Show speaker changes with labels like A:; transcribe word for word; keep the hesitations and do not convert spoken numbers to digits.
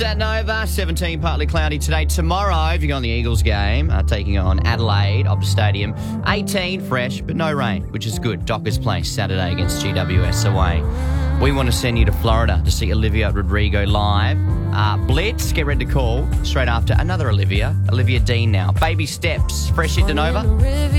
A: At Nova, seventeen, partly cloudy today. Tomorrow, if you're on the Eagles game, uh, taking on Adelaide, Optus Stadium, eighteen, fresh, but no rain, which is good. Dockers Place, Saturday against G W S away. We want to send you to Florida to see Olivia Rodrigo live. Uh, Blitz, get ready to call straight after another Olivia, Olivia Dean now. Baby Steps, fresh into Nova.